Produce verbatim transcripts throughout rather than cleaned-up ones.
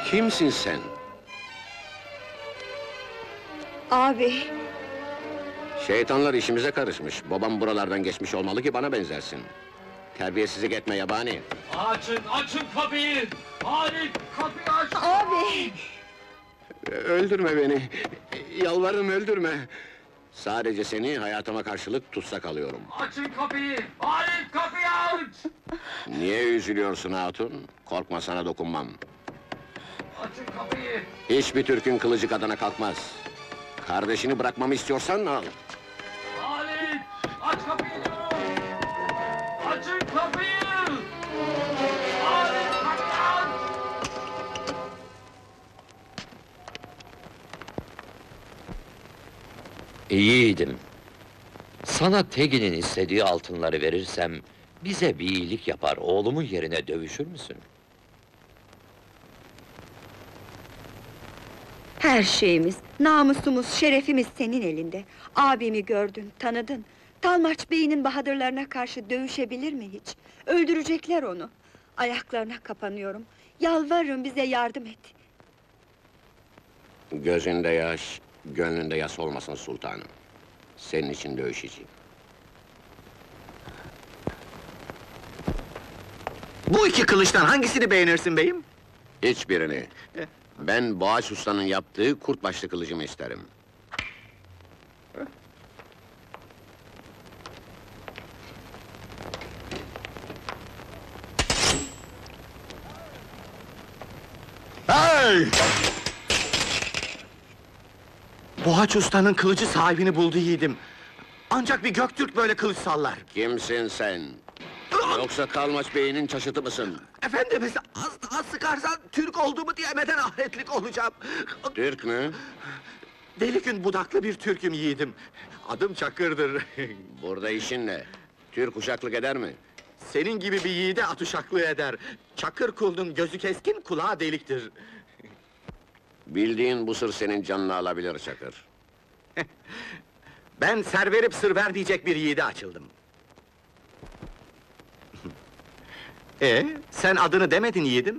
Kimsin sen? Abi, Şeytanlar işimize karışmış. Babam buralardan geçmiş olmalı ki bana benzersin. Terbiyesizlik etme yabani. Açın, açın kapıyı! Halit, kapıyı aç! abi! Öldürme beni. Yalvarırım öldürme. Sadece seni hayatıma karşılık tutsak alıyorum. Açın kapıyı! Halit, kapıyı aç! Niye üzülüyorsun hatun? Korkma, sana dokunmam. Açın kapıyı! Hiçbir Türk'ün kılıcı kadına kalkmaz. Kardeşini bırakmamı istiyorsan al. Halit, aç kapıyı diyorum! Açın kapıyı! Halit, kapıyı aç! İyiydim. Sana Tegin'in istediği altınları verirsem, bize bir iyilik yapar, oğlumun yerine dövüşür müsün? Her şeyimiz, namusumuz, şerefimiz senin elinde. Abimi gördün, tanıdın. Talmaç Bey'in bahadırlarına karşı dövüşebilir mi hiç? Öldürecekler onu. Ayaklarına kapanıyorum. Yalvarırım, bize yardım et. Gözünde yaş, gönlünde yas olmasın sultanım. Senin için dövüşeceğim. Bu iki kılıçtan hangisini beğenirsin beyim? Hiçbirini. Ben Boğaç Usta'nın yaptığı kurt başlı kılıcımı isterim. Hey! Boğaç Usta'nın kılıcı sahibini buldu yiğidim. Ancak bir Göktürk böyle kılıç sallar. Kimsin sen? Yoksa Talmaç Bey'inin çaşıtı mısın? Efendimiz, az daha sıkarsan Türk olduğumu diyemeden ahiretlik olacağım. Türk mü? Deli gün budaklı bir Türk'üm yiğidim. Adım Çakır'dır. Burada işin ne? Türk uşaklık eder mi? Senin gibi bir yiğide at uşaklığı eder. Çakır kulunun gözü keskin, kulağı deliktir. Bildiğin bu sır senin canını alabilir Çakır. Ben ser verip sır ver diyecek bir yiğide açıldım. Ee, sen adını demedin yiğidim.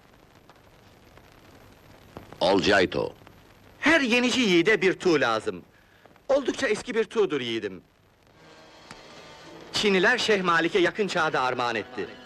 Olcayto. Her yenici yiğide bir tuğ lazım. Oldukça eski bir tuğdur yiğidim. Çiniler Şeyh Malik'e yakın çağda armağan etti.